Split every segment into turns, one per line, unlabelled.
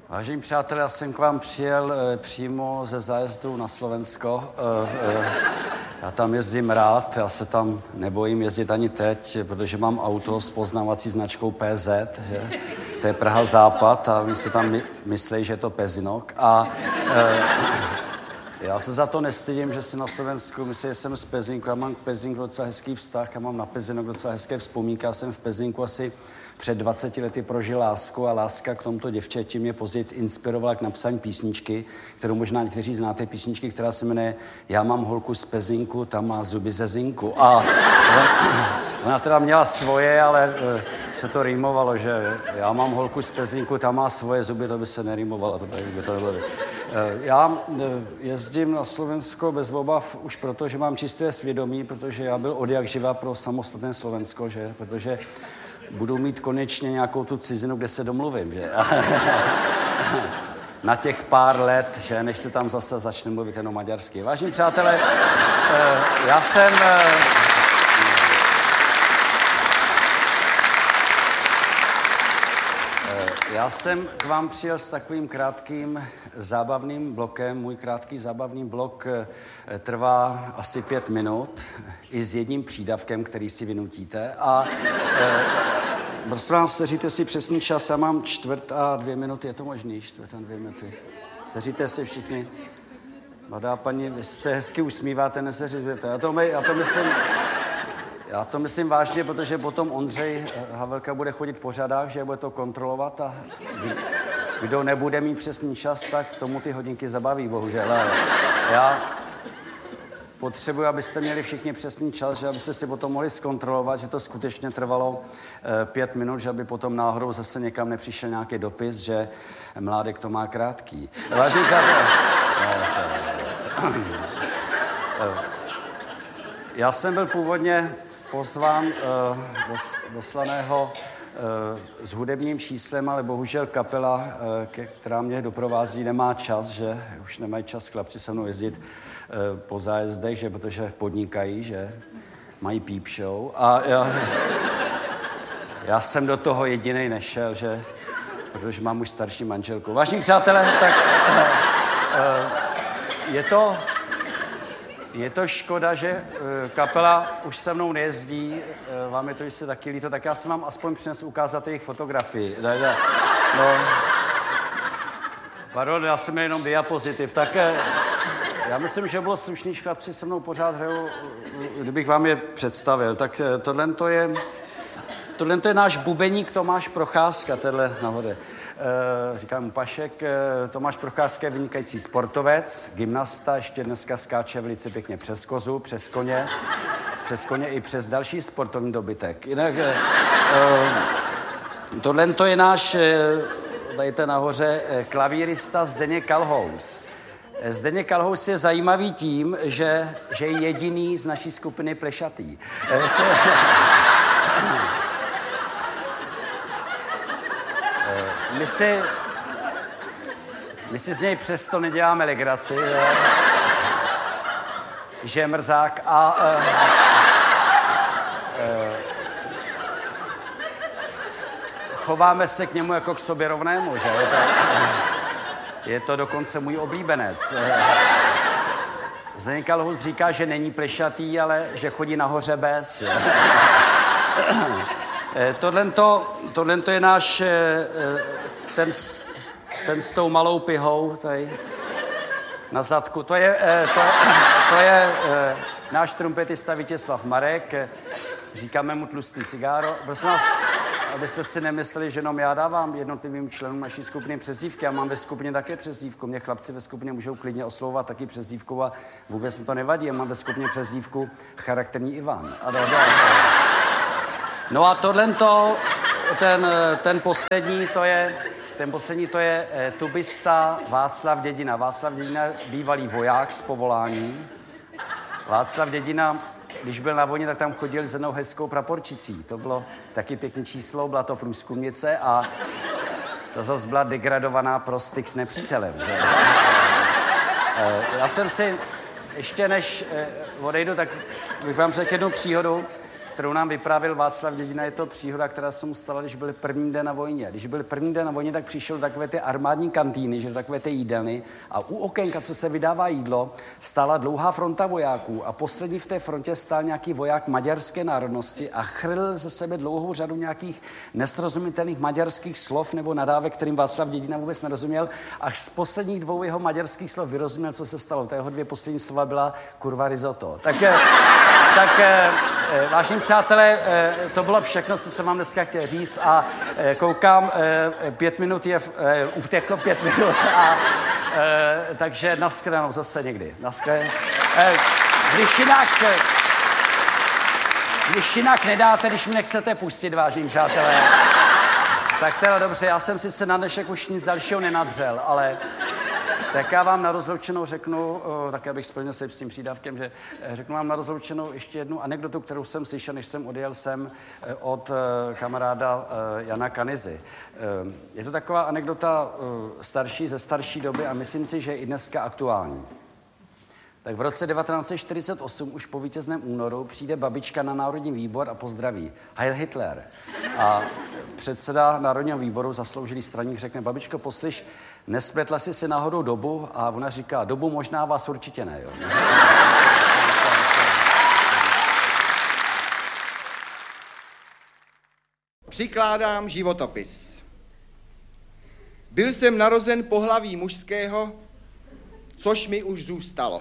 Vážení přátelé, já jsem k vám přijel přímo ze zájezdu na Slovensko. Já tam jezdím rád, já se tam nebojím jezdit ani teď, protože mám auto s poznávací značkou PZ, že? To je Praha Západ a oni si tam myslí, že je to Pezinok. A já se za to nestydím, že si na Slovensku myslím, že jsem z Pezinku. Já mám k Pezinku docela hezký vztah, já mám na Pezinok docela hezké vzpomínky. Já jsem v Pezinku asi před 20 lety prožil lásku a láska k tomuto děvčeti mě později inspirovala k napsání písničky, kterou možná někteří znáte, písničky, která se jmenuje Já mám holku z Pezinku, ta má zuby ze zinku. A ona teda měla svoje, ale se to rýmovalo, že já mám holku z Pezinku, ta má svoje zuby, to by se nerýmovalo. Já jezdím na Slovensko bez obav už proto, že mám čisté svědomí, protože já byl od jak živa pro samostatné Slovensko, že? Protože budu mít konečně nějakou tu cizinu, kde se domluvím, že? Na těch pár let, že? Než se tam zase začne mluvit jenom maďarsky. Vážení přátelé, já jsem k vám přijel s takovým krátkým zábavným blokem. Můj krátký zábavný blok trvá asi 5 minut, i s jedním přídavkem, který si vynutíte. A prosím vás, seříte si přesný čas, já mám 1/4 je to možný? 1/4. Seříte si všichni? Mladá paní, vy se hezky usmíváte, neseříte. Já to myslím vážně, protože potom Ondřej Havelka bude chodit po řadách, že bude to kontrolovat a kdo nebude mít přesný čas, tak tomu ty hodinky zabaví, bohužel. Já potřebuji, abyste měli všichni přesný čas, že abyste si potom mohli zkontrolovat, že to skutečně trvalo 5 minut, že aby potom náhodou zase někam nepřišel nějaký dopis, že Mládek to má krátký. Vážení přátelé, já jsem byl původně pozván do Slaného s hudebním číslem, ale bohužel kapela, která mě doprovází, nemá čas, že už nemají čas chlapci se mnou jezdit po zájezdech, že protože podnikají, že mají peep show. A já jsem do toho jedinej nešel, že protože mám už starší manželku. Vážení přátelé, tak je to škoda, že kapela už se mnou nejezdí, vám je to jistě taky líto, tak já jsem vám aspoň přinesl ukázat jejich fotografii. No. Pardon, já jsem měl jenom diapozitiv, tak já myslím, že bylo slušný, že chlapci se mnou pořád hrajou, kdybych vám je představil. Tak tohle je náš bubeník Tomáš Procházka, tenhle nahoře. Říkám mu Pašek, Tomáš Procházka je vynikající sportovec, gymnasta, ještě dneska skáče velice pěkně přes kozu, přes koně i přes další sportovní dobytek. Jinak tohle je náš, dajte nahoře, klavírista Zdeněk Kalhous. Zdeněk Kalhous je zajímavý tím, že je jediný z naší skupiny plešatý. My si z něj přesto neděláme legraci, že je mrzák a chováme se k němu jako k sobě rovnému, že? Je to dokonce můj oblíbenec. Zdeněk Kalhous říká, že není plešatý, ale že chodí nahoře bez. Tohle je náš, ten s tou malou pihou tady na zadku. To je náš trumpetista Vítězslav Marek, říkáme mu tlustý cigáro. Prosím vás, abyste si nemysleli, že jenom já dávám jednotlivým členům naší skupiny přezdívky. Já mám ve skupině také přezdívku. Mě chlapci ve skupině můžou klidně oslovovat taky přezdívkou a vůbec mi to nevadí. Já mám ve skupině přezdívku Charakterní Ivan. No a ten poslední to je tubista Václav Dědina. Václav Dědina, bývalý voják z povolání. Václav Dědina, když byl na vojně, tak tam chodil s jednou hezkou praporčicí. To bylo taky pěkný číslo, byla to průzkumnice a to zase byla degradovaná pro styk s nepřítelem. Že? Já jsem si, ještě než odejdu, tak bych vám řekl jednu příhodu. kterou nám vyprávěl Václav Dědina, je to příhoda, která se mu stala, když byl první den na vojně. Když byl první den na vojně, tak přišel do takové ty armádní kantýny, že takové ty jídelny, a u okénka, co se vydává jídlo, stála dlouhá fronta vojáků a poslední v té frontě stál nějaký voják maďarské národnosti a chrlil ze sebe dlouhou řadu nějakých nesrozumitelných maďarských slov nebo nadávek, kterým Václav Dědina vůbec nerozuměl. Až z posledních dvou jeho maďarských slov vyrozuměl, co se stalo. To jeho dvě poslední slova byla kurva risotto. Tak vážení přátelé, to bylo všechno, co jsem vám dneska chtěl říct a koukám, 5 minut uteklo 5 minut a takže nashledanou zase někdy. Když jinak nedáte, když mi nechcete pustit, vážení přátelé, tak teda dobře, já jsem si na dnešek už nic dalšího nenadřel, ale tak já vám na rozloučenou řeknu, tak abych splnil slib s tím přídavkem, že řeknu vám na rozloučenou ještě jednu anekdotu, kterou jsem slyšel, než jsem odjel sem od kamaráda Jana Kanyzy. Je to taková anekdota ze starší doby a myslím si, že je i dneska aktuální. Tak v roce 1948, už po vítězném únoru, přijde babička na Národní výbor a pozdraví. Heil Hitler. A předseda Národního výboru, zasloužilý straník, řekne, babičko, poslyš, nespletla jsi si náhodou dobu? A ona říká, dobu možná, vás určitě ne, jo.
Přikládám životopis. Byl jsem narozen pohlaví mužského, což mi už zůstalo.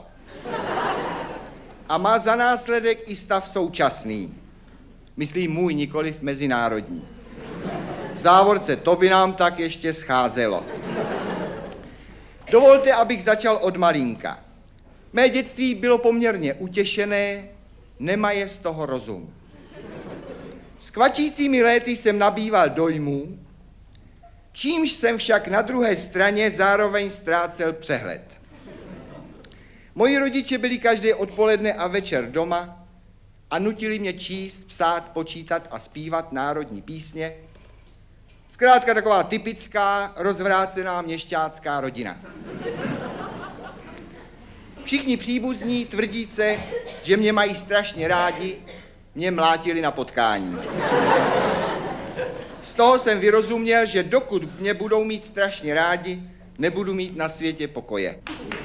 A má za následek i stav současný. Myslím můj, nikoliv mezinárodní. V závorce, to by nám tak ještě scházelo. Dovolte, abych začal od malinka. Mé dětství bylo poměrně utěšené, nemaje z toho rozum. S kvačícími léty jsem nabýval dojmů, čímž jsem však na druhé straně zároveň ztrácel přehled. Moji rodiče byli každé odpoledne a večer doma a nutili mě číst, psát, počítat a zpívat národní písně. Zkrátka taková typická, rozvrácená měšťácká rodina. Všichni příbuzní tvrdíce, že mě mají strašně rádi, mě mlátili na potkání. Z toho jsem vyrozuměl, že dokud mě budou mít strašně rádi, nebudu mít na světě pokoje.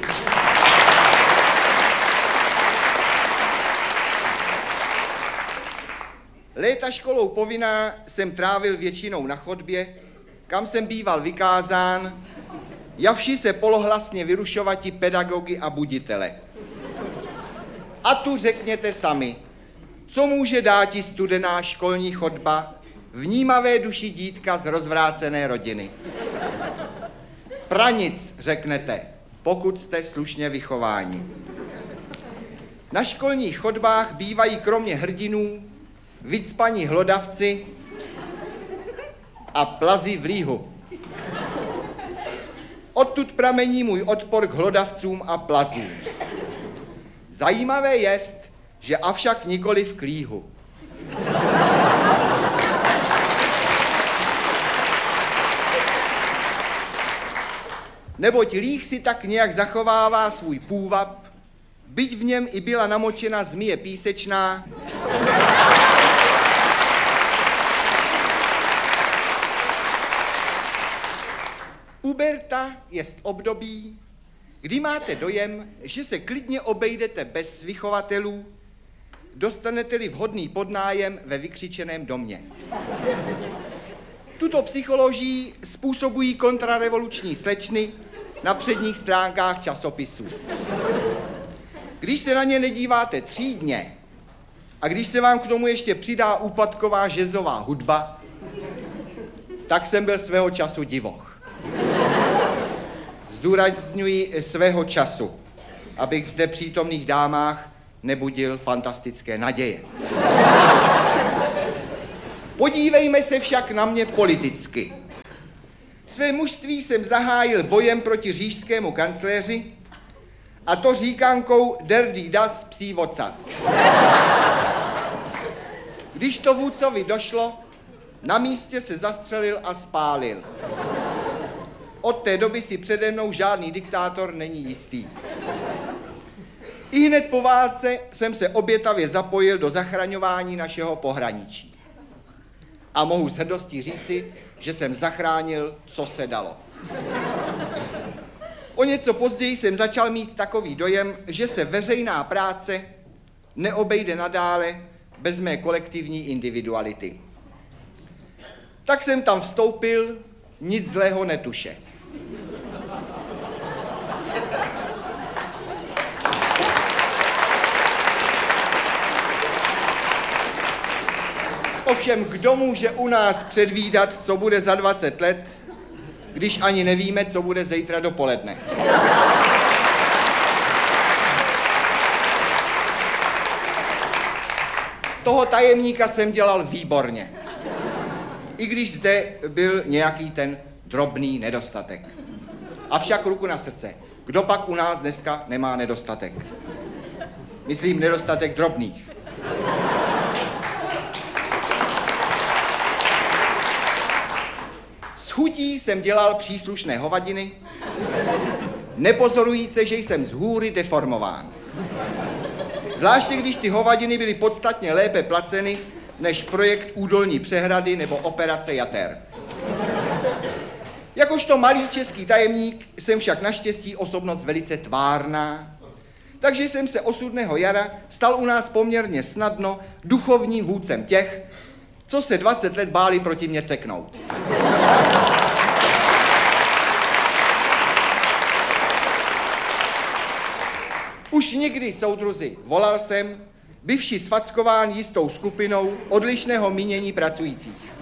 Léta školou povinná jsem trávil většinou na chodbě, kam jsem býval vykázán, javši se polohlasně vyrušovati pedagogy a buditele. A tu řekněte sami, co může dáti studená školní chodba vnímavé duši dítka z rozvrácené rodiny? Pranic, řeknete, pokud jste slušně vychováni. Na školních chodbách bývají kromě hrdinů vycpaní hlodavci a plazi v líhu. Odtud pramení můj odpor k hlodavcům a plazům. Zajímavé jest, že avšak nikoli v klíhu. Neboť líh si tak nějak zachovává svůj půvab, byť v něm i byla namočena zmije písečná, puberta jest období, kdy máte dojem, že se klidně obejdete bez vychovatelů, dostanete-li vhodný podnájem ve vykřičeném domě. Tuto psychologii způsobují kontrarevoluční slečny na předních stránkách časopisů. Když se na ně nedíváte třídně a když se vám k tomu ještě přidá úpadková žezová hudba, tak jsem byl svého času divoch. Zdůrazňuji svého času, abych v zde přítomných dámách nebudil fantastické naděje. Podívejme se však na mě politicky. Své mužství jsem zahájil bojem proti říšskému kancléři, a to říkánkou der die das psí vocas. Když to vůdcovi došlo, na místě se zastřelil a spálil. Od té doby si přede mnou žádný diktátor není jistý. Ihned po válce jsem se obětavě zapojil do zachraňování našeho pohraničí. A mohu s hrdostí říci, že jsem zachránil, co se dalo. O něco později jsem začal mít takový dojem, že se veřejná práce neobejde nadále bez mé kolektivní individuality. Tak jsem tam vstoupil, nic zlého netuše. Ovšem, kdo může u nás předvídat, co bude za 20 let, když ani nevíme, co bude zítra dopoledne? Toho tajemníka jsem dělal výborně. I když zde byl nějaký ten drobný nedostatek. Avšak ruku na srdce, kdo pak u nás dneska nemá nedostatek? Myslím nedostatek drobných. S chutí jsem dělal příslušné hovadiny, nepozorujíce, že jsem z hůry deformován. Zvláště když ty hovadiny byly podstatně lépe placeny než projekt údolní přehrady nebo operace jater. Jakožto malý český tajemník jsem však naštěstí osobnost velice tvárná, takže jsem se osudného jara stal u nás poměrně snadno duchovním vůdcem těch, co se 20 let báli proti mě ceknout. Už někdy, soudruzi, volal jsem, bývši sfackován jistou skupinou odlišného mínění pracujících.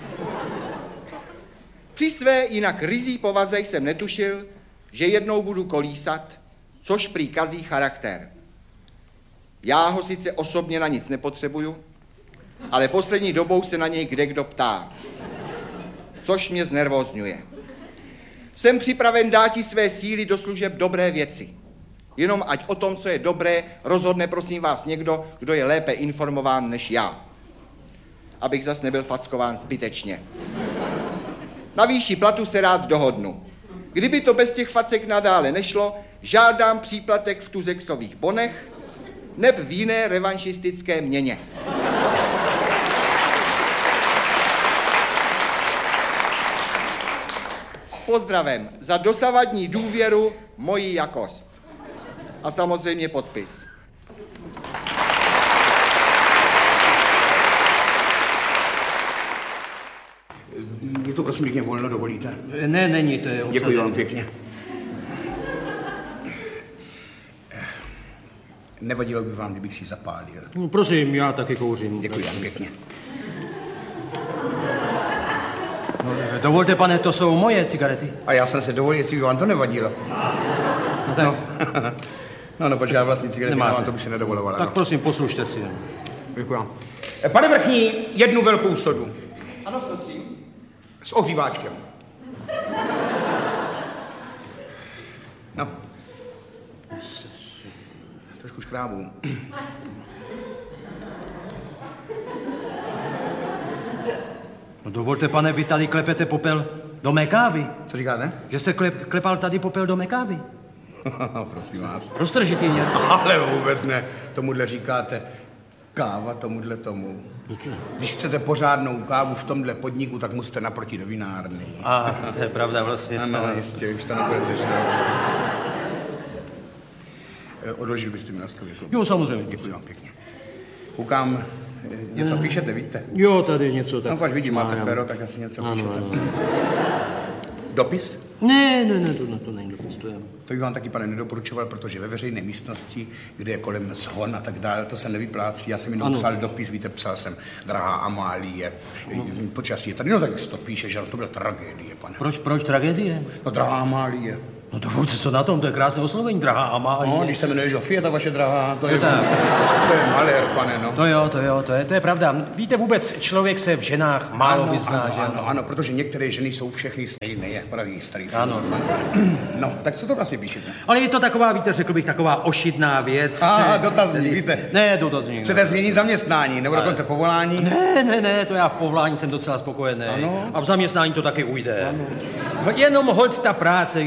Při své jinak ryzí povaze jsem netušil, že jednou budu kolísat, což prý kazí charakter. Já ho sice osobně na nic nepotřebuju, ale poslední dobou se na něj kdekdo ptá, což mě znervózňuje. Jsem připraven dáti své síly do služeb dobré věci. Jenom ať o tom, co je dobré, rozhodne prosím vás někdo, kdo je lépe informován než já. Abych zas nebyl fackován zbytečně. Na výši platu se rád dohodnu. Kdyby to bez těch facek nadále nešlo, žádám příplatek v tuzexových bonech neb v jiné revanšistické měně. S pozdravem za dosavadní důvěru, moji jakost. A samozřejmě podpis.
Je to prosím pěkně volno, dovolíte?
Ne, není, to je obsazené.
Děkuji vám pěkně. Nevadilo by vám, kdybych si zapálil.
No, prosím, já taky kouřím.
Děkuji vám pěkně.
No, dovolte, pane, to jsou moje cigarety.
A já jsem se dovolil, jestli by vám to nevadilo.
No tak.
No, protože já vlastní cigarety nemám, to by se nedovolovala.
Tak
no.
prosím, poslušte si.
Děkuji vám. Pane vrchní, jednu velkou sodu.
Ano, prosím.
S ohříváčkem. No. Trošku škrábu.
No dovolte, pane, vy tady klepete popel do mé kávy.
Co říkáte?
Že jste klepal tady popel do mé kávy.
Prosím vás.
Roztržitý mě.
Ale vůbec ne. Tomuhle říkáte káva tomuhle tomu. Když chcete pořádnou kávu v tomhle podniku, tak musíte naproti do vinárny.
A to je pravda vlastně.
Ano, jistě, už to nebudete, že? Odložil byste mi laskavě.
Jo, samozřejmě.
Děkuji vám pěkně. Koukám, něco píšete, víte?
Jo, tady něco tak.
No, pač vidím, máte pero, tak asi něco píšete.
Ano.
Dopis?
Ne, to není dopis, to je.
To bych vám taky, pane, nedoporučoval, protože ve veřejné místnosti, kde je kolem zhon a tak dále, to se nevyplácí. Já jsem jenom psal dopis, víte, psal jsem, drahá Amálie, počasí je tady, no tak to píše, že to byla tragédie, pane.
Proč tragédie?
No, drahá Amálie.
No to co na tom, to je krásné oslovení, drahá Amálie.
No, když se jmenuje Žofie, ta vaše drahá, to je malér, pane, no.
To je pravda. Víte, vůbec člověk se v ženách málo vyzná, že?
Ano, protože některé ženy jsou všechny stejné, jak praví starý.
Ano.
No, tak co to vlastně píšete?
Ale je to taková, víte, řekl bych, taková ošidná věc.
Dotazník, víte.
Ne, dotazník.
Chcete změnit zaměstnání, nebo dokonce povolání?
Ne, to já v povolání jsem docela spokojený.
Ano.
A v zaměstnání to taky ujde. Ano. Jenom hoď ta práce, víte, ta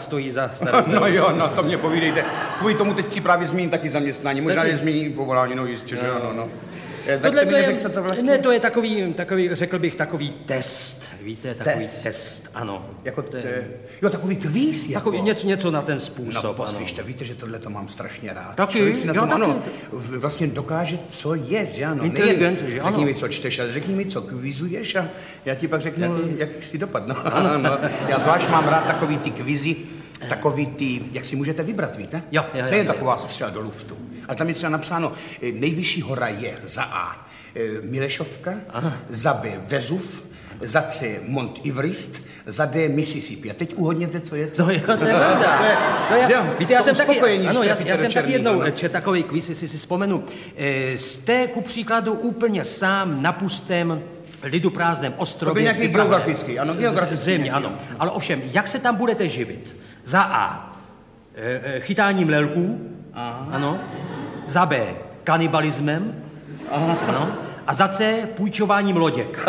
stojí za starou.
No jo, no to mě povídejte. Kvůli tomu teď si právě změním taky zaměstnání. Možná je změní povolání, no jistě, že ano, no. Tak jste mi neřekl, co to vlastně?
Ne, to je takový, řekl bych, takový test. Víte, takový test, ano.
Jako jo, takový kvíz. Jako.
Takový něco na ten způsob.
No poslyšte, víte, že tohle to mám strašně rád.
Taky?
Člověk si na tom,
taky.
ano, vlastně dokáže, co je, že ano.
Inteligence, že ano.
Řekni mi, co čteš, ale řekni mi, co kvizuješ a já ti pak řeknu, jak si dopadne. No. No. Já zvlášť mám rád takový ty kvizy, takový ty, jak si můžete vybrat, víte?
Jo.
Nejen taková střela do luftu. Ale tam je třeba napsáno, nejvyšší hora je za A Milešovka, za B Vezuv, za C Mont Everest, za D Mississippi. A teď uhodněte, co je co.
To je pravda. Víte, já jsem taky jednou
no.
četl takový kvíz, jestli si vzpomenu. Jste ku příkladu úplně sám na pustém lidu prázdném ostrově.
To by nějaký geografický, ano, geografický.
Zřejmě, ano. Ale ovšem, jak se tam budete živit? Za A, chytáním lelků, ano. Za B, kanibalismem, ano. A za C, půjčováním loděk.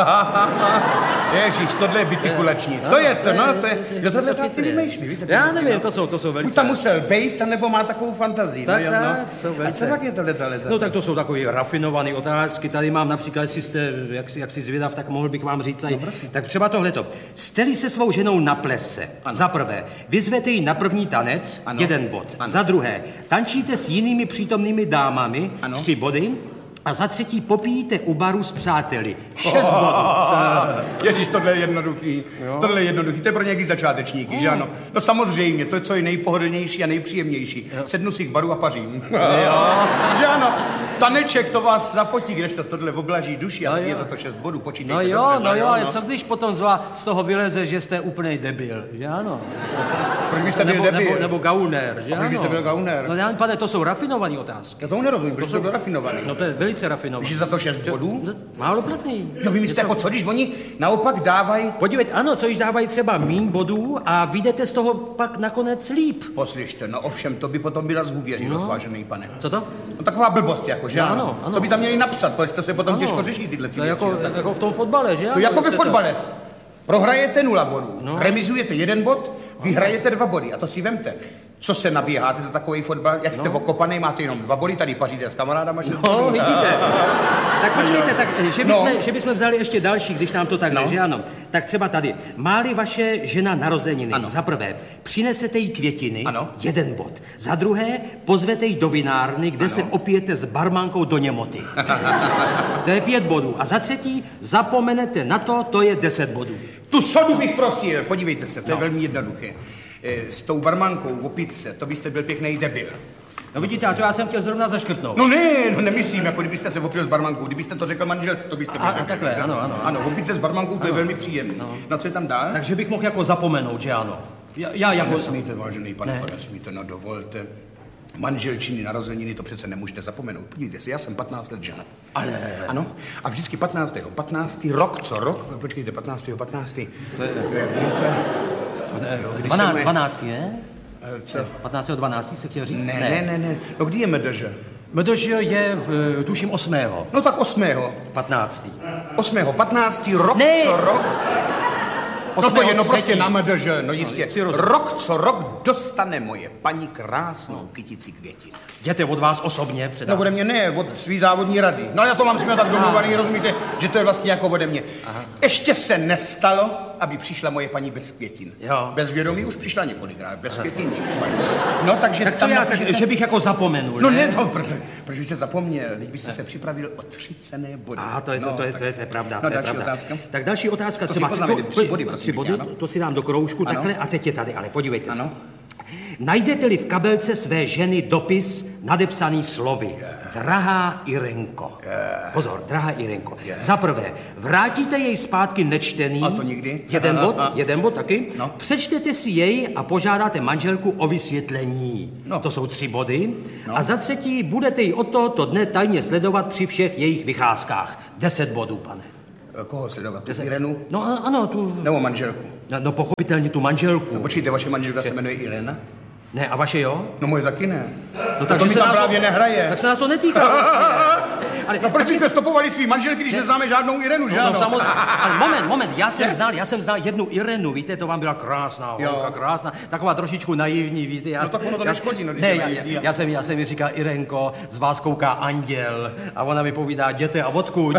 Ježiš, tohle je bifikulační. To je to, no, to je, kdo tohle asi vymýšlí, víte?
Já nevím, to jsou velice...
Buď tam musel bejt, nebo má takovou fantazii.
Tak,
no. A co tak je tohle za
No tak to jsou takové rafinované otázky. Tady mám například, jestli jste jaksi zvědav, tak mohl bych vám říct. Tak třeba tohleto. Jste-li se svou ženou na plese, za prvé, vyzvete ji na první tanec, 1 bod. Za druhé, tančíte s jinými přítomnými dámami, 3 body. A za třetí popíjíte u baru s přáteli. 6 bodů.
Ježíš, tohle je jednoduchý. Jo. Tohle je jednoduchý. To je pro nějaký začátečníky, že ano? No samozřejmě, to je co je nejpohodlnější a nejpříjemnější. Jo. Sednu si k baru a pařím. Že ano? Taneček to vás zapotí, kdežto tohle oblaží duši a je za to 6 bodů. Počítejte dobře.
Ale co když potom z toho vyleze, že jste úplnej debil, že ano?
Proč byste byl debil?
Nebo gaunér, že ano?
Proč byste byl gaunér?
No pane, to jsou rafinované otázky.
Já tomu nerozumím, proč to bylo rafinované?
No to je velice rafinované.
Když je za to 6 bodů?
Málo platný.
No vy myslíte, jako co, když oni naopak dávají?
Podívejte, ano, co když dávají třeba míň bodů a vyjdete z toho pak nakonec líp.
Poslyšte, no ovšem, to by potom byla zhůvěřilost, vážený pane.
Co to?
No taková blbost, jako, že ano? To by tam měli napsat, protože to se potom těžko řeší tyhle věci.
Jako v tom fotbale, že?
To jako ve fotbale. Prohrajete 0 bodů, remizujete 1 bod, vyhrajete 2 body. A to si vemte. Co se nabíháte za takový fotbal? Jak jste okopaný, máte jenom 2 body, tady paříte s kamarádama.
No, vidíte. Tak počkejte, tak, že bychom vzali ještě další, když nám to tak že ano. Tak třeba tady. Má-li vaše žena narozeniny, za prvé, přinesete jí květiny, 1 bod. Za druhé, pozvete jí do vinárny, kde se opijete s barmankou do němoty. To je 5 bodů. A za třetí, zapomenete na to je 10 bodů.
Tu sodu bych prosil, podívejte se, to je velmi jednoduché. S tou barmankou opít se, to byste byl pěkný debil.
No vidíte, a to já jsem chtěl zrovna zaškrtnout.
No nemyslím, jako kdybyste se opil s barmankou, kdybyste to řekl manželce, to byste byl.
A takhle, ano.
Ano, opít se s barmankou, to je velmi příjemné. No co je tam dál?
Takže bych mohl jako zapomenout, že ano. Já jako...
Nesmíte, vážený pane, to nesmíte, no dovolte. Manželčiny, narozeniny, to přece nemůžete zapomenout. Podívejte si, já jsem 15 let ženat. Ano. A vždycky 15. rok co rok, počkejte, 15.
12, ne?
Co?
15. 12. se chtěl říct?
Ne. No kdy je MDŽ?
MDŽ je, tuším, 8.
No tak 8.
15.
15. rok co rok? No to je prostě na MDŽ, no jistě. Rok co rok dostane moje paní krásnou kytici květin.
Jděte od vás osobně předat.
No ode mě ne, od svý závodní rady. No já to mám s nimi tak domluvaný, rozumíte, že to je vlastně jako ode mě. Ještě se nestalo, aby přišla moje paní bez květin.
Jo.
Bez vědomí už přišla několikrát, bez květin. No takže
tak co já, že bych jako zapomenul,
no ne, to, proč byste zapomněl, teď byste se připravil o 3 cenné body.
To je pravda.
No další otázka.
Tak další otázka
to
třeba.
3 body,
3 body, to si dám do kroužku takhle a teď je tady, ale podívejte se. Najdete-li v kabelce své ženy dopis nadepsaný slovy Drahá Irenko. Pozor, drahá Irenko. Za prvé, vrátíte jej zpátky nečtený.
A to nikdy?
1 bod taky. No. Přečtete si jej a požádáte manželku o vysvětlení. No. To jsou 3 body. No. A za třetí, budete ji od tohoto dne tajně sledovat při všech jejich vycházkách. 10 bodů, pane.
Koho sledovat? Tu Irenu?
No ano, tu...
Nebo manželku?
No pochopitelně tu manželku.
No počkejte, vaše manželka se jmenuje Irena?
Ne, a vaše jo?
No moje taky ne.
No
to mi tam právě nehraje.
Tak se nás to netýká vlastně. ale...
No proč bychom stopovali svý manželky, když neznáme žádnou Irenu, že ano?
No, samozřejmě, ale moment, já jsem znal jednu Irenu, víte, to vám byla krásná holka, krásná, taková trošičku naivní, víte.
No tak ono to neškodí, no,
já jsem mi říkal, Irenko, z vás kouká anděl, a ona mi povídá, jděte a odkud.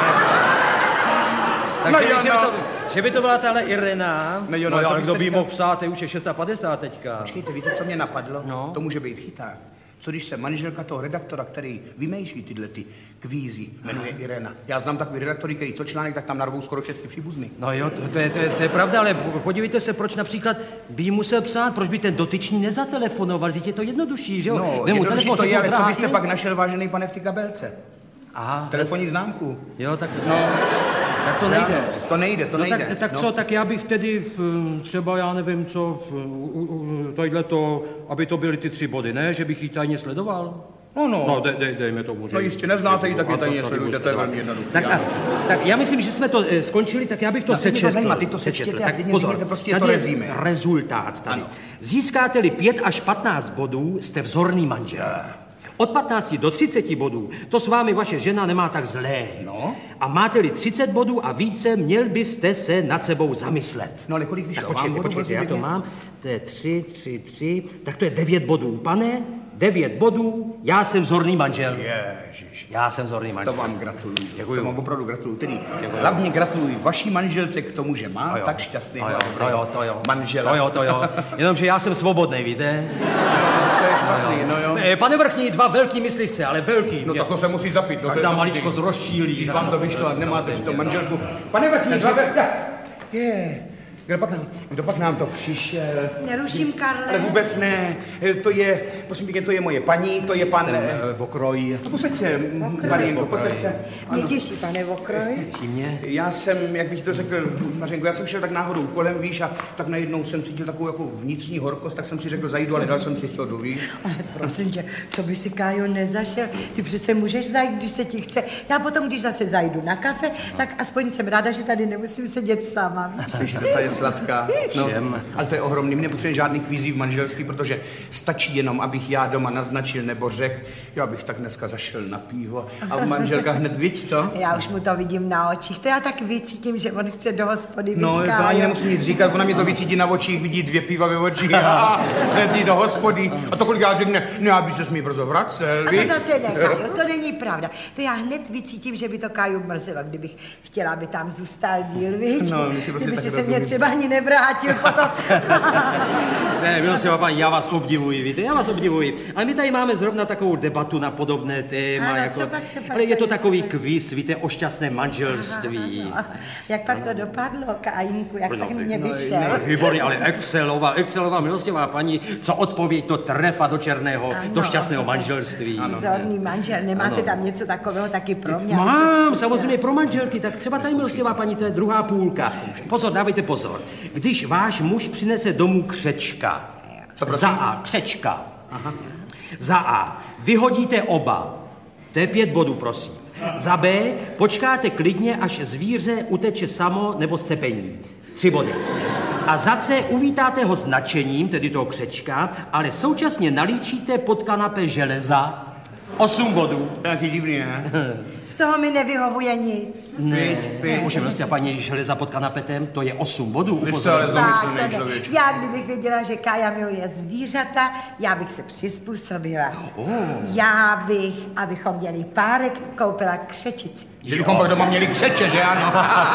Takže že by to byla tahle Irena, ale kdo by mohl psát, už je 650 teďka.
Počkejte, víte, co mě napadlo? No? To může být chyták. Co když se manželka toho redaktora, který vymýšlí tyhle ty kvízy, jmenuje Irena. Já znám takový redaktory, který co článek, tak tam narvou skoro všechny příbuzný.
No jo, to je pravda, ale podívejte se, proč například by jí musel psát, proč by ten dotyčný nezatelefonoval, teď je to jednodušší, že jo?
No, jednodušší to je, ale co byste pak našel, vážený pane, v té kabelce? Aha. Telefonní známku.
Jo, tak... No. Tak to nejde. To nejde. Tak co, tak já bych tedy třeba, já nevím co, tohle to, aby to byly ty 3 body, ne? Že bych ji tajně sledoval? No, dejme tomu, že...
No jistě, neznáte ji, tak je tajně sledujte, to je velmi jednoduché.
Tak já myslím, že jsme to skončili, tak já bych to sečetl.
Ty to sečtěte a klidně
pozor,
říkejte, prostě to rezíme.
Rezultát tady. Získáte-li 5 až 15 bodů, jste vzorný manžel. Od 15 do 30 bodů, to s vámi vaše žena nemá tak zlé.
No.
A máte-li 30 bodů a více, měl byste se nad sebou zamyslet.
No ale kolik vyšlo?
Počkejte, já to mám. To je 3, tak to je 9 bodů. Pane, 9 bodů, já jsem vzorný manžel.
Ježiš.
Já jsem vzorný manžel.
To vám gratuluju.
Děkuju.
To vám opravdu gratuluju. Tedy hlavně gratuluji vaší manželce k tomu, že má tak šťastný manžela.
To jo. Jenomže já jsem svobodný, víte?
To je špatný, no jo.
Pane vrchní, 2 velký myslivce, ale velký.
No tak to se musí zapít. No,
každá maličkost rozčílí.
Když vám to vyšlo, nemáte to manželku. Pane vrchní, 2 velký. Kdo pak nám to přišel?
Neruším, Karle.
Ale vůbec ne. To je, prosím pěkně, to je moje paní, to je pan...
Jsem Vokroj.
Posaďte, Marienko, posaďte.
Mě těší, pane Vokroj.
Těší mě.
Já jsem, jak bych to řekl, Mařenko, já jsem šel tak náhodou kolem, víš, a tak najednou jsem cítil takovou jako vnitřní horkost, tak jsem si řekl, zajdu, ale dal jsem si chodu, víš.
Ale prosím tě, co by si, Kájo, nezašel? Ty přece můžeš zajít, když se ti chce. Já potom, když zase zajdu na kafe, tak aspoň jsem ráda, že tady nemusím sedět sama, víš?
Sladká. No, ale to je ohromný. My nepotřebujeme žádný kvízí v manželství, protože stačí jenom, abych já doma naznačil nebo řekl, já bych tak dneska zašel na pivo a manželka hned víc, co?
Já už mu to vidím na očích. To já tak vycítím, že on chce do hospody být.
No, to ani nemusím nic říkat, ona mě to vycítí na očích, vidí 2 piva ve očích a hned jít do hospody. A to kolikrát řekne, no, aby se mi brzo vracel,
a to zase ne, Kájo, to není pravda. To já hned vycítím, že by to Káju mrzelo, kdybych chtěla, aby tam zůstal díl, víš?
No, my si prostě
kdyby si se mě třeba ani nevrátil potom.
Ne, milostivá paní, já vás obdivuji, víte, já vás obdivuji. Ale my tady máme zrovna takovou debatu na podobné téma,
ano,
jako, ale je to takový kvíz, víte, o šťastném manželství.
Jak pak to dopadlo, Kájinku, jak tak mě vyšel?
Výborně, ale excelová, milostivá paní, co odpověď to trefa do černého, do šťastného manželství.
Vzorný manžel, nemáte tam něco takového taky pro mě?
Mám, samozřejmě pro manželky, tak třeba tady, milostivá paní, to je druhá půlka. Pozor, dávejte pozor. Když váš muž přinese domů křečka, za A, křečka, za A, vyhodíte oba, to je 5 bodů, prosím. Za B, počkáte klidně, až zvíře uteče samo nebo z cepení, 3 body. A za C, uvítáte ho značením, tedy toho křečka, ale současně nalíčíte pod kanapé železa, 8 bodů.
Taky divný, ne?
Z toho mi nevyhovuje nic.
Ne, můžeme prostě, paní, železa pod kanapetem, to je 8 bodů.
Já kdybych věděla, že Kája miluje zvířata, já bych se přizpůsobila. Já bych, abychom měli párek, koupila křečici.
Že bychom pak doma měli křeče, že ano?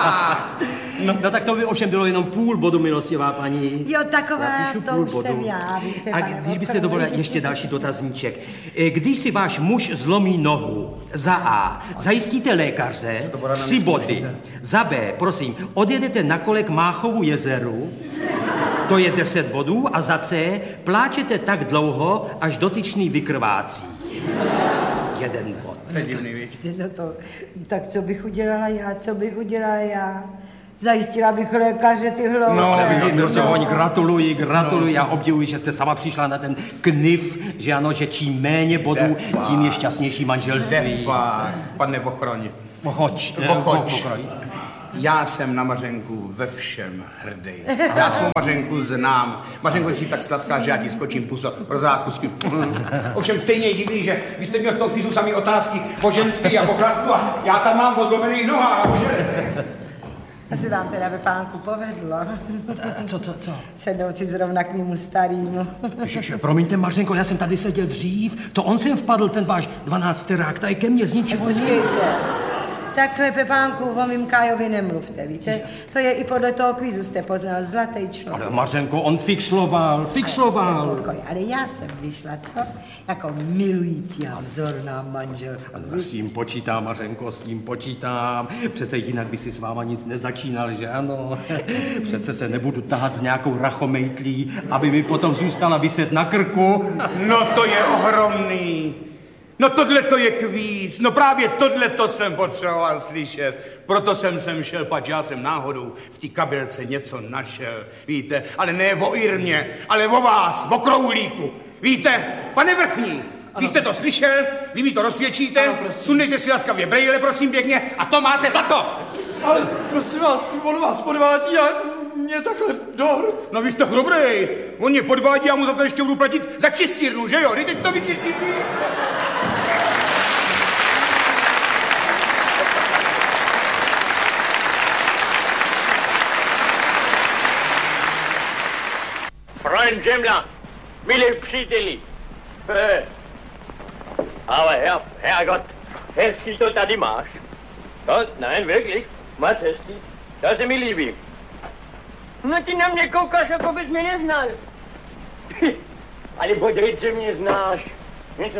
No tak to by ovšem bylo jenom 0,5 bodu, milostivá paní.
Jo, taková, to už jsem já. Víte,
a když byste dovolila ještě další dotazníček. Když si váš muž zlomí nohu, za A, zajistíte lékaře, 3 body. Za B, prosím, odjedete na kole k Máchovu jezeru, to je 10 bodů. A za C, pláčete tak dlouho, až dotyčný vykrvácí. 1 bod.
To je divný, víc.
No to, tak co bych udělala já? Zajistila bych lékaře ty hlouby.
No, ale gratuluji, já obdivuji, že jste sama přišla na ten knif, že ano, že čím méně bodů, tím je šťastnější manželství.
Pane Vochroň.
Vochoč.
Já jsem na Mařenku ve všem hrdý. Já svou Mařenku znám. Mařenko je si tak sladká, že já ti skočím puso pro zákusky. Ovšem stejně je divný, že vy jste měl v tom kvízu samý otázky po ženský a po chlastu a já tam mám po zlomených nohách, bože.
Asi vám teda ve pánku povedlo.
Co?
Sednout si zrovna k mému starýmu.
Promiňte, Mařenko, já jsem tady seděl dřív. To on sem vpadl, ten váš 12. tady ke mně z ničeho.
Počkejte. Takhle, Pepánku, o mým Kájovi nemluvte, víte? To je i podle toho kvízu, jste poznal, zlatý člověk.
Ale Mařenko, on fixloval.
Ale já jsem vyšla, co? Jako milující a vzorná manželka.
Já s tím počítám, Mařenko, s tím počítám. Přece jinak by si s váma nic nezačínal, že ano? Přece se nebudu tahat s nějakou rachomejtlí, aby mi potom zůstala viset na krku.
No to je ohromný. No tohle to je kvíz, no právě tohle to jsem potřeboval slyšet. Proto jsem sem šel, pač já jsem náhodou v té kabelce něco našel, víte, ale ne o Irmě, ale o vás, o Kroulíku. Víte, pane Vrchní, vy jste to slyšel, vy mi to rozsvědčíte, sundejte si laskavě brejle, prosím pěkně, a to máte za to.
Ale prosím vás, on vás podvádí a mě takhle dohrt.
No vy jste chrobrej, on mě podvádí a mu za to ještě budu platit za čistírnu, že jo? Teď to vyčistíte.
Freund Semmler, milí příteli. Aber Herrgott, hezký to tady máš. To, nein, wirklich, moc hezký. To se mi líbí. No ty na mě koukáš, jako bys mě neznal. Ale bodejt, že mě znáš. Něco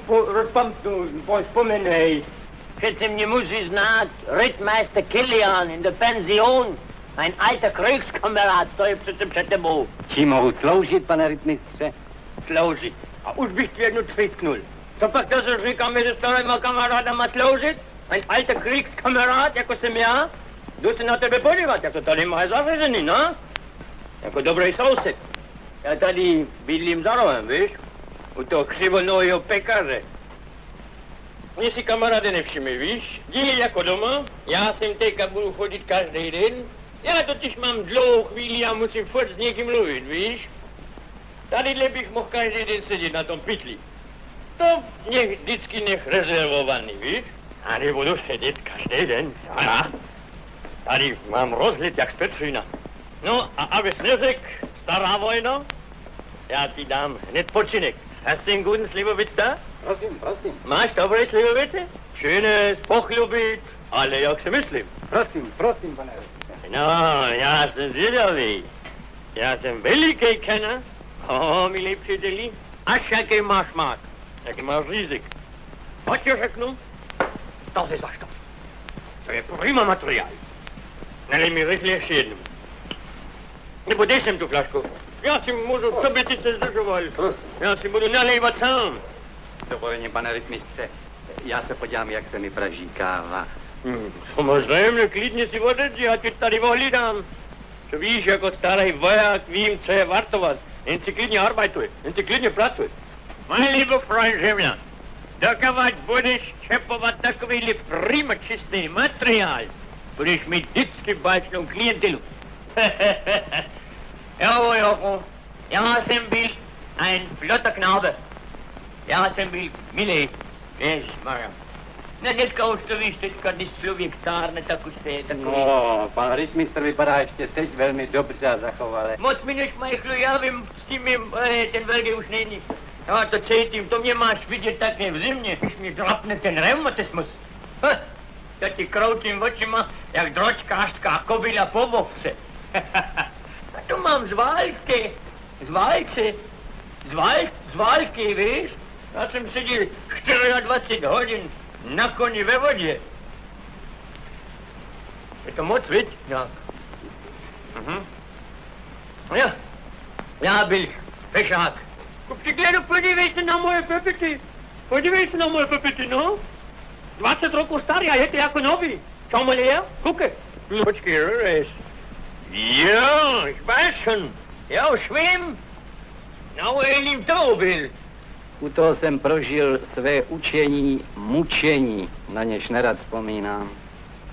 vzpomenej. Přece mě musí znát Rittmeister Kilian in der Pension. Ein alter Kriegskamerad, to je přece před tebou.
Čím mohu sloužit, pane rytmistře?
Sloužit. A už bych ti jednu tvisknul. To pak to se říká mezi starýma kamarádama sloužit? Ein alter Kriegskamerad, jako jsem já? Jdu se na tebe podívat, jak to tady máš zařazený, no? Jako dobrý soused. Já tady bydlím za rohem, víš? U toho křivonohého pekaře. Mě si kamaráde nevšimli, víš? Díl jako doma, já sem teďka budu chodit každý den. Já totiž mám dlouhou chvíli a musím furt s někým mluvit, víš? Tadyhle bych mohl každý den sedět na tom pytli. To vždycky nech rezervovaný, víš? A nebudu sedět každý den, já. Tady mám rozhled jak z Petřína. No a abys neřekl, stará vojna, já ti dám hned počinek. Hast du einen guten Slivovitz da?
Prosím.
Máš dobré slivovice? Schönes, pochlubit, ale jak se myslím.
Prosím, pane.
No, já jsem zvědavý. Já jsem veliký kenner. Milí příteli, až jaký máš mák, jaký máš řízek. Pojď ti řeknu, to je za štof. To je prima materiál. Nalej mi rychle ještě jednu. Nebo dej sem tu flašku. Já si můžu, co by ty se zdržoval. Já si budu nalévat sám.
Dovoleně, pane rytmistře, já se podívám, jak se mi praží káva.
Samozřejmě, klidně si odejdi, já ti tady ohlídám. To víš, jako starý voják, vím, co je vartovat. Jen si klidně arbajtuj, jen si klidně pracuj. Mein lieber Freund Semmler, dokovat budeš čepovat takovýhle prima čistý materiál, budeš mít vždycky báčnou klientelu. Jo, já jsem byl ein flotter Knabe. Já jsem byl milý, ježišmarja. No dneska už to víš, teďka, když člověk stárne, tak už to je takový.
No, pan rytmistr vypadá ještě teď velmi dobře a zachovale.
Moc mi nešmajchlu, já vím, s tím ten velký už není. Já to cítím, to mě máš vidět také v zimě, když mi drapne ten reumatismus. Já ti kroutím očima, jak dročkářská kobila po bobce. A to mám z války, víš? Já jsem seděl 24 hodin na koni ve vodě. Je to moc, viď? Jak? Já byl pešák. Kupříkladu, podívej se na moje pepity, no. 20 roků starý a je to jako nový. Schau mal her, gucke. Počkej, röres. Jo, ich weiß schon. Já už vím. Na jelím to byl.
U toho jsem prožil své učení, mučení, na něž nerad vzpomínám.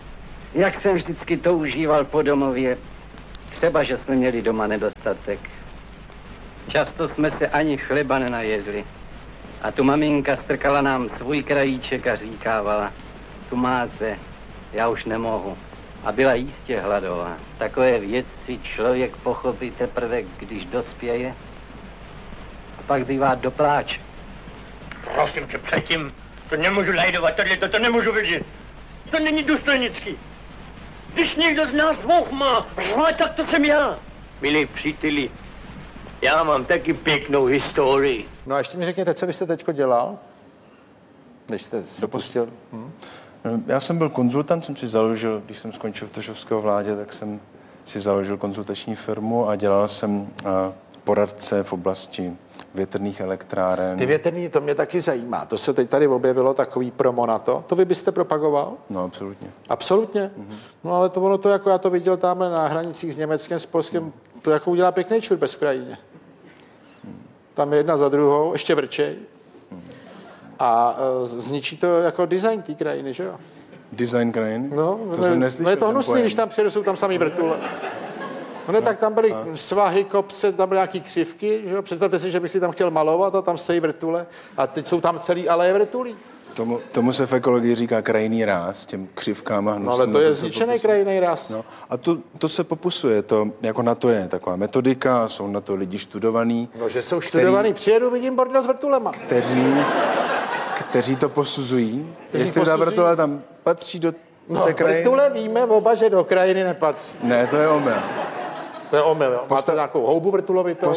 Jak jsem vždycky to užíval po domově. Třeba, že jsme měli doma nedostatek. Často jsme se ani chleba nenajedli. A tu maminka strkala nám svůj krajíček a říkávala, tu máte, já už nemohu. A byla jistě hladová. Takové věci člověk pochopí teprve, když dospěje. A pak bývá do pláče.
Prosím tě, předtím, to nemůžu lajdovat, to nemůžu vidět. To není důstojnický. Když někdo z nás dvou má řvát, tak to jsem já. Milí příteli, já mám taky pěknou historii.
No a ještě mi řekněte, co byste teďko dělal, než jste se pustil?
Já jsem byl konzultant, jsem si založil, když jsem skončil v Tošovského vládě, tak jsem si založil konzultační firmu a dělal jsem poradce v oblasti větrných elektráren.
Ty větrný, to mě taky zajímá. To se teď tady objevilo takový promo na to. To vy byste propagoval?
No, absolutně.
Absolutně? No ale to ono to, jako já to viděl tamhle na hranicích s Německem, s Polskem, to jako udělá pěkný čurbes v krajině. Tam je jedna za druhou, ještě vrčej. A zničí to jako design té krajiny, že jo?
Design krajiny?
No,
to jsem neslyšel.
No je to hnusný, když tam přijedu, jsou tam samý vrtule. No tak tam byly svahy, kopce, tam byly nějaký křivky, že jo? Představte si, že bych si tam chtěl malovat a tam stojí vrtule a teď jsou tam celý aleje vrtulí.
Tomu se v ekologii říká krajinný ráz, těm křivkám a hnusným.
No ale to je zničený krajinný ráz.
No, a to se popisuje, to jako na to je taková metodika, jsou na to lidi studovaní.
No, že jsou studovaní, přijedu, vidím bordel s vrtulema.
Kteří to posuzují, jestli ta vrtule tam patří do té krajiny.
Vrtule víme oba, že do krajiny nepatří.
Ne, to je omyl.
To je omyl, jo. Máte nějakou houbu vrtulovitou?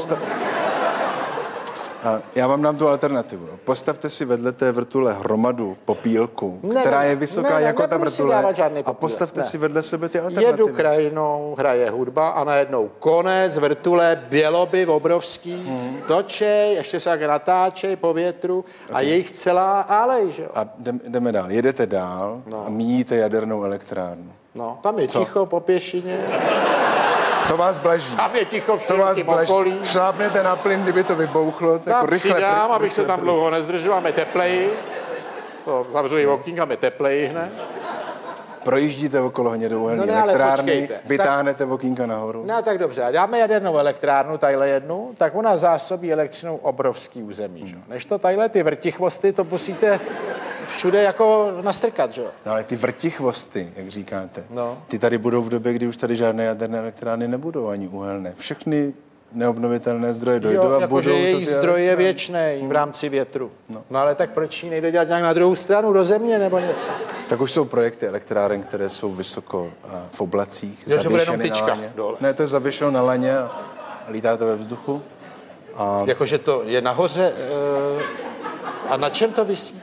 A já vám dám tu alternativu. Postavte si vedle té vrtule hromadu popílku, která je vysoká jako ta vrtule, a postavte si vedle sebe ty alternativy.
Jedu krajinou, hraje hudba a najednou konec, vrtule, běloby obrovský, točej, ještě se jak natáčej po větru a je jich celá alej, že jo?
A jdeme dál. Jedete dál a míjíte jadernou elektrárnu.
No, tam je ticho po pěšině.
To vás blaží.
Tam je ticho v širokým okolí.
Šlápnete na plyn, kdyby to vybouchlo.
Tam rychle přidám, abych se tam dlouho nezdržel, máme tepleji. To zavřu i okýnka, máme tepleji hned.
Projíždíte okolo hnědouhelné elektrárny, vytáhnete okýnka nahoru.
No tak dobře, a dáme jadernou elektrárnu, tadyhle jednu, tak ona zásobí elektřinou obrovský území. Že? Než to tadyhle ty vrtichvosty, to musíte všude jako nastrkat, že jo?
No ale ty vrtichvosty, jak říkáte, ty tady budou v době, kdy už tady žádné jaderné elektrárny nebudou, ani uhelné. Všechny neobnovitelné zdroje dojdou a
jako
budou...
že jejich zdroj je věčný v rámci větru. No ale tak proč ji nejde dělat nějak na druhou stranu, do země nebo něco?
Tak už jsou projekty elektráren, které jsou vysoko v oblacích,
že bude jenom tyčka dole.
Ne, to je zavěšeno na laně a lítá to ve vzduchu. A...
Jakože to je nahoře a na čem to visí?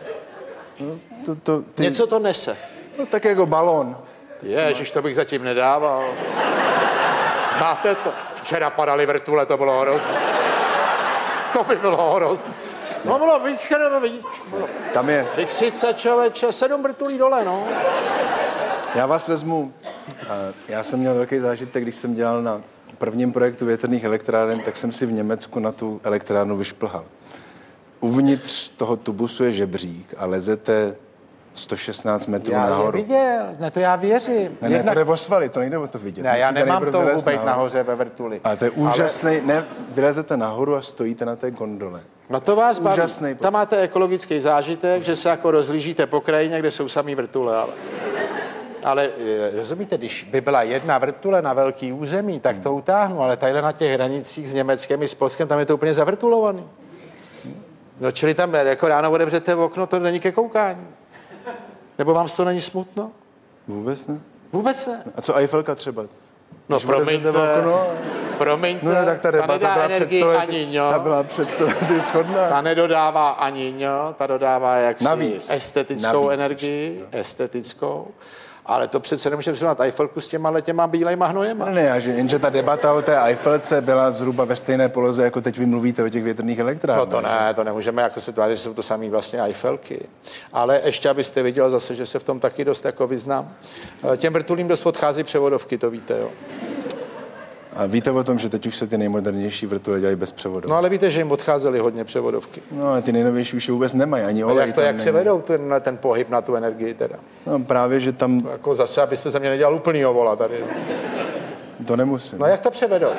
Něco to nese.
No tak jako balón.
Ježiš, to bych zatím nedával. Znáte to? Včera padaly vrtule, to bylo hrozné. To by bylo hrozné. No bylo
tam je.
Vychřice, člověče, 7 vrtulí dole, no.
Já vás vezmu. Já jsem měl velký zážitek, když jsem dělal na prvním projektu větrných elektráren, tak jsem si v Německu na tu elektrárnu vyšplhal. Uvnitř toho tubusu je žebřík a lezete 116 metrů nahoru.
Já viděl, ne, to já věřím.
Ne, to jde o svaly, to nejde o to vidět.
Ne, já nemám touhu být nahoře ve vrtuli.
Ale to je úžasný, ne, vylezete nahoru a stojíte na té gondole.
No to vás baví. Tam máte ekologický zážitek, že se jako rozlížíte po krajině, kde jsou samý vrtule, ale rozumíte, když by byla jedna vrtule na velký území, tak to utáhnu, ale tadyhle na těch hranicích s Německem i s Polskem, tam je to úplně zavrtulovaný. No čili tam jako ráno otevřete okno, to není ke koukání. Nebo vám z toho není smutno?
Vůbec ne.
Vůbec ne.
A co Eiffelka třeba?
No promiňte,
no, tak ta
nedá energii ani ňo.
Ta byla představit shodná.
Ta nedodává ani ňo, ta dodává jaksi estetickou energii, estetickou. Ale to přece nemůžeme srovnat Eiffelku s těma bílejma hnojema.
Ne, jenže ta debata o té Eiffelce byla zhruba ve stejné poloze, jako teď vy mluvíte o těch větrných elektrárnách.
No to ne, to nemůžeme jako se tvářit, že jsou to samý vlastně Eiffelky. Ale ještě, abyste viděl zase, že se v tom taky dost jako vyznám. Těm vrtulím dost odchází převodovky, to víte, jo.
A víte o tom, že teď už se ty nejmodernější vrtule dělají bez převodu?
No ale víte, že jim odcházely hodně převodovky.
No ale ty nejnovější už vůbec nemají, ani olej.
Jak převedou ten pohyb na tu energii teda?
No právě, že tam...
Jako zase, abyste ze mě nedělal úplnýho vola tady.
To nemusím.
No jak to převedou?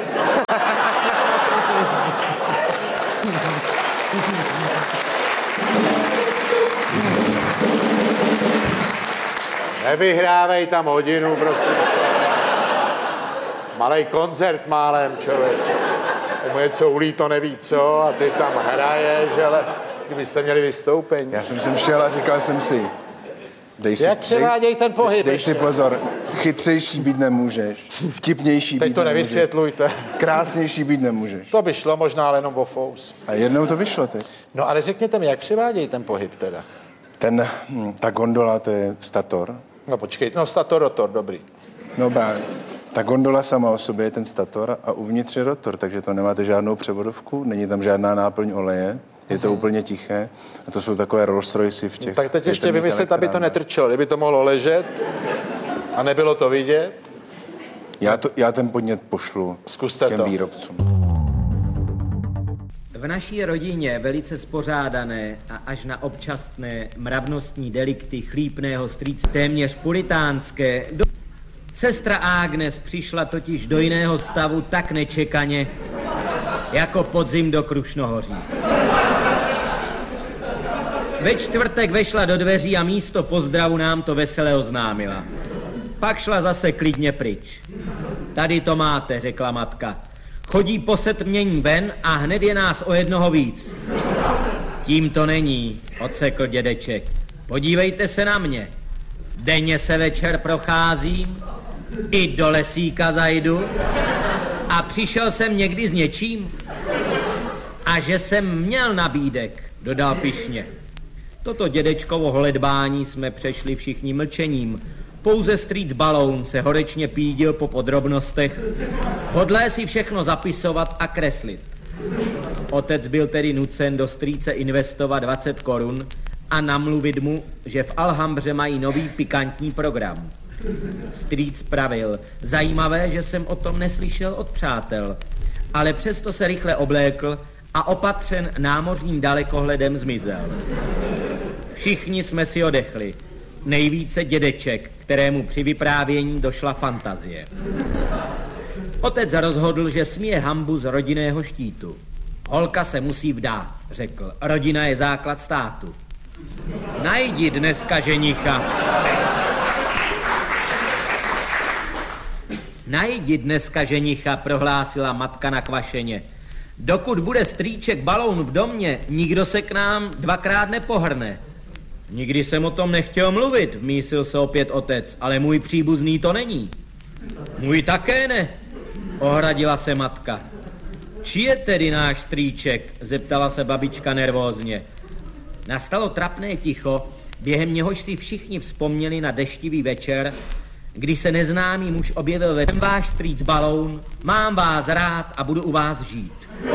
Nevyhrávej tam hodinu, prosím. Malej koncert málem, člověče. Mu něco ulí, to neví co, a ty tam hraješ, ale kdybyste měli vystoupení.
Já jsem sem šel a říkal jsem si,
jak převáděj ten pohyb?
Dej si pozor, chytřejší být nemůžeš, vtipnější být
teď to nevysvětlujte.
Krásnější být nemůžeš.
To by šlo možná ale jenom o fous.
A jednou to vyšlo teď.
No ale řekněte mi, jak převáděj ten pohyb teda?
Ta gondola, to je stator.
No počkej, stator, rotor, dobrý.
No právě. Ta gondola sama o sobě je ten stator a uvnitř je rotor, takže to nemáte žádnou převodovku, není tam žádná náplň oleje, je to úplně tiché a to jsou takové Rolls Royce v těch...
Tak teď ještě vymyslet, aby to netrčelo, kdyby to mohlo ležet a nebylo to vidět.
Já ten podnět pošlu těm výrobcům.
V naší rodině velice spořádané a až na občasné mravnostní delikty chlípného strýce téměř puritánské. Sestra Agnes přišla totiž do jiného stavu tak nečekaně, jako podzim do Krušnohoří. Ve čtvrtek vešla do dveří a místo pozdravu nám to vesele oznámila. Pak šla zase klidně pryč. Tady to máte, řekla matka. Chodí po setmění ven a hned je nás o jednoho víc. Tím to není, odsekl dědeček. Podívejte se na mě. Denně se večer procházím, i do lesíka zajdu a přišel jsem někdy s něčím. A že jsem měl nabídek, dodal pyšně. Toto dědečkovo holedbání jsme přešli všichni mlčením. Pouze strýc Baloun se horečně pídil po podrobnostech, hodlé si všechno zapisovat a kreslit. Otec byl tedy nucen do strýce investovat 20 korun a namluvit mu, že v Alhambře mají nový pikantní program. Strýc pravil, zajímavé, že jsem o tom neslyšel od přátel, ale přesto se rychle oblékl a opatřen námořním dalekohledem zmizel. Všichni jsme si odechli. Nejvíce dědeček, kterému při vyprávění došla fantazie. Otec rozhodl, že smije hanbu z rodinného štítu. Holka se musí vdát, řekl. Rodina je základ státu. Najdi dneska ženicha. Najdi dneska ženicha, prohlásila matka nakvašeně. Dokud bude strýček Baloun v domě, nikdo se k nám dvakrát nepohrne. Nikdy jsem o tom nechtěl mluvit, vmísil se opět otec, ale můj příbuzný to není. Můj také ne, ohradila se matka. Či je tedy náš strýček, zeptala se babička nervózně. Nastalo trapné ticho, během něhož si všichni vzpomněli na deštivý večer, kdy se neznámý muž objevil ve váš strýc Baloun, mám vás rád a budu u vás žít.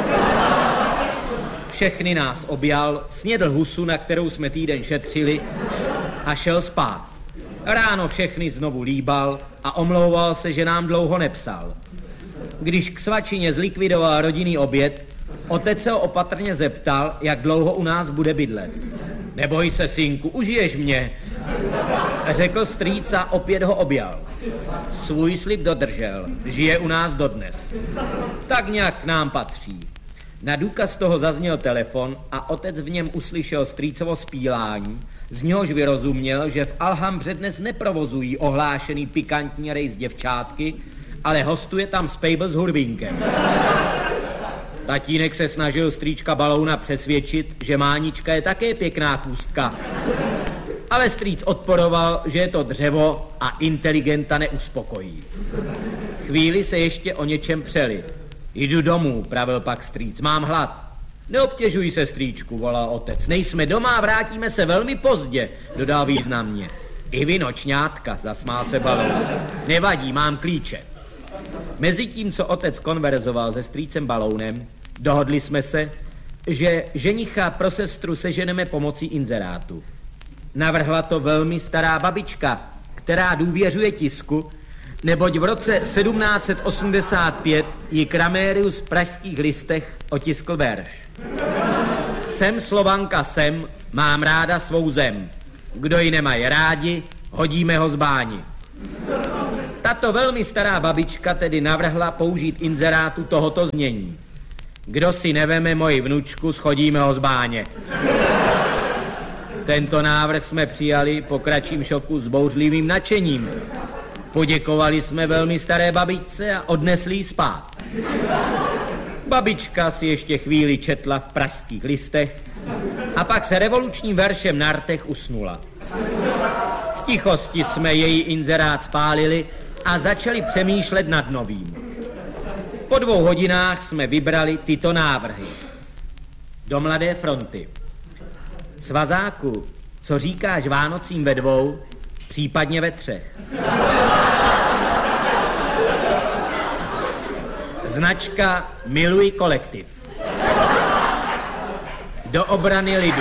Všechny nás objal, snědl husu, na kterou jsme týden šetřili, a šel spát. Ráno všechny znovu líbal a omlouval se, že nám dlouho nepsal. Když k svačině zlikvidoval rodinný oběd, otec se ho opatrně zeptal, jak dlouho u nás bude bydlet. Neboj se, synku, užiješ mě, řekl strýc a opět ho objal. Svůj slib dodržel, žije u nás dodnes. Tak nějak k nám patří. Na důkaz toho zazněl telefon a otec v něm uslyšel strýcovo zpílání, z něhož vyrozuměl, že v Alhambře dnes neprovozují ohlášený pikantní rejs děvčátky, ale hostuje tam spejbl s hurvinkem. Tatínek se snažil strýčka Balouna přesvědčit, že Mánička je také pěkná kůstka. Ale strýc odporoval, že je to dřevo a inteligenta neuspokojí. Chvíli se ještě o něčem přeli. Jdu domů, pravil pak strýc, mám hlad. Neobtěžuj se, strýčku, volal otec. Nejsme doma a vrátíme se velmi pozdě, dodal významně. I vy, nočňátka, zasmál se Baloun. Nevadí, mám klíče. Mezitím, co otec konverzoval se strýcem Balounem, dohodli jsme se, že ženicha pro sestru seženeme pomocí inzerátu. Navrhla to velmi stará babička, která důvěřuje tisku, neboť v roce 1785 ji Kramérius v Pražských listech otiskl verš. Jsem Slovanka jsem, mám ráda svou zem. Kdo ji nemají rádi, hodíme ho z báni. Tato velmi stará babička tedy navrhla použít inzerátu tohoto znění. Kdo si neveme moji vnučku, schodíme ho z báně. Tento návrh jsme přijali po kratším šoku s bouřlivým nadšením. Poděkovali jsme velmi staré babičce a odnesli ji spát. Babička si ještě chvíli četla v Pražských listech a pak se revolučním veršem na rtech usnula. V tichosti jsme její inzerát spálili a začali přemýšlet nad novým. Po 2 hodinách jsme vybrali tyto návrhy. Do Mladé fronty. Svazáku, co říkáš Vánocím ve 2, případně ve 3. Značka Miluj kolektiv. Do obrany lidu.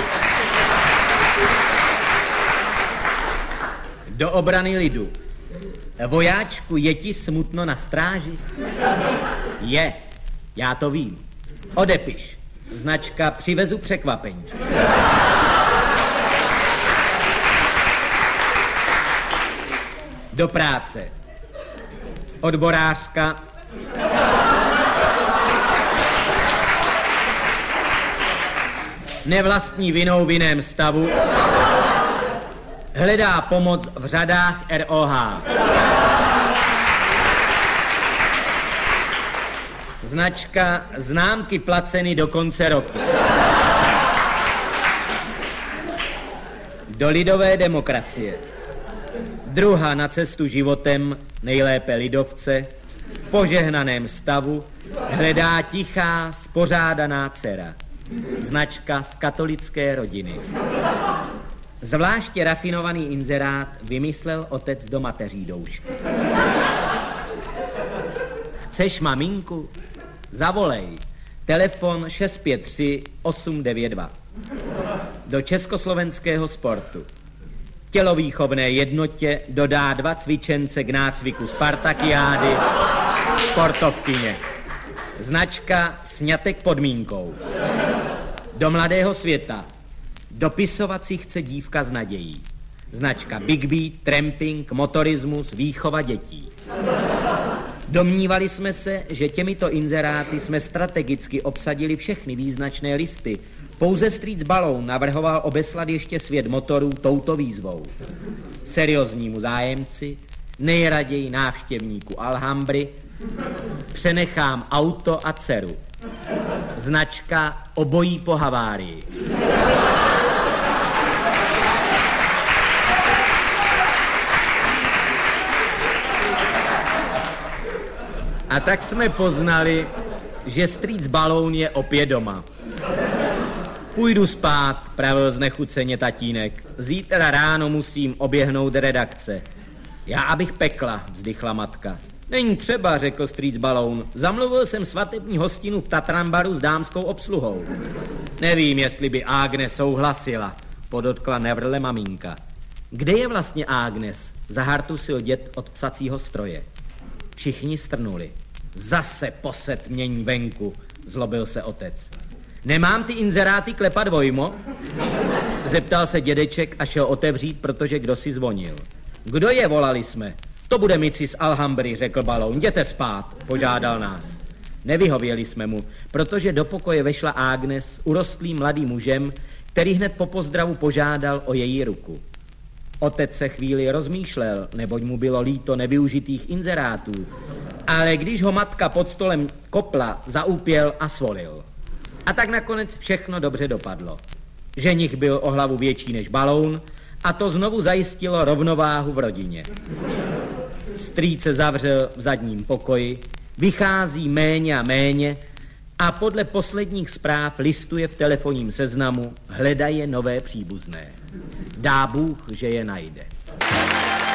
Do obrany lidu. Vojáčku, je ti smutno na stráži? Je, já to vím. Odepiš. Značka Přivezu překvapení. Do práce. Odborářka. Nevlastní vinou v jiném stavu. Hledá pomoc v řadách ROH. Značka Známky placeny do konce roku. Do lidové demokracie. Druha na cestu životem, nejlépe lidovce, v požehnaném stavu, hledá tichá, spořádaná dcera. Značka z katolické rodiny. Zvláště rafinovaný inzerát vymyslel otec do mateří doušky. Chceš maminku? Zavolej. Telefon 653 892. Do Československého sportu. Tělovýchovné jednotě dodá 2 cvičence k nácviku Spartakiády, sportovkyně. Značka Sňatek podmínkou. Do Mladého světa. Dopisovat si chce dívka s nadějí. Značka Big Beat, tramping, motorismus, výchova dětí. Domnívali jsme se, že těmito inzeráty jsme strategicky obsadili všechny význačné listy. Pouze Strýc Baloun navrhoval obeslat ještě svět motorů touto výzvou. Serióznímu zájemci, nejraději návštěvníku Alhambry, přenechám auto a dceru. Značka Obojí po havárii. A tak jsme poznali, že Strýc Baloun je opět doma. Půjdu spát, pravil znechuceně tatínek. Zítra ráno musím oběhnout redakce. Já abych pekla, vzdychla matka. Není třeba, řekl Strýc Baloun. Zamluvil jsem svatební hostinu v Tatranbaru s dámskou obsluhou. Nevím, jestli by Agnes souhlasila, podotkla nevrle maminka. Kde je vlastně Agnes? Zahartusil děd od psacího stroje. Všichni strnuli. Zase posetmění venku, zlobil se otec. Nemám ty inzeráty klepat vojmo? Zeptal se dědeček a šel otevřít, protože kdo si zvonil. Kdo je, volali jsme. To bude mici z Alhambry, řekl Baloun. Jděte spát, požádal nás. Nevyhověli jsme mu, protože do pokoje vešla Agnes urostlým mladým mužem, který hned po pozdravu požádal o její ruku. Otec se chvíli rozmýšlel, neboť mu bylo líto nevyužitých inzerátů, ale když ho matka pod stolem kopla, zaúpěl a svolil. A tak nakonec všechno dobře dopadlo. Ženich byl o hlavu větší než Baloun a to znovu zajistilo rovnováhu v rodině. Strýc se zavřel v zadním pokoji, vychází méně a méně a podle posledních zpráv listuje v telefonním seznamu, hledaje nové příbuzné. Dá Bůh, že je najde.